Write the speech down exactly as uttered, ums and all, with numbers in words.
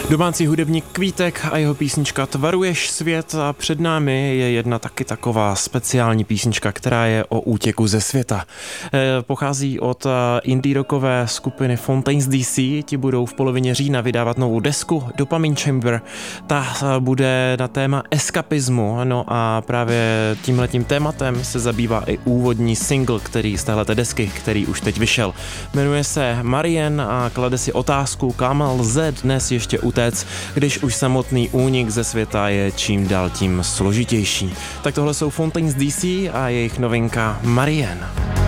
Domácí hudebník Kvítek a jeho písnička Tvaruješ svět a před námi je jedna taky taková speciální písnička, která je o útěku ze světa. Pochází od indie rockové skupiny Fontaines D C, ti budou v polovině října vydávat novou desku Dopamine Chamber. Ta bude na téma eskapismu, no a právě tímhletím tématem se zabývá i úvodní single, který z téhleté desky, který už teď vyšel. Jmenuje se Marianne a klade si otázku, kam lze dnes ještě utéct, když už samotný únik ze světa je čím dál tím složitější. Tak tohle jsou Fontaines D C a jejich novinka Marianne.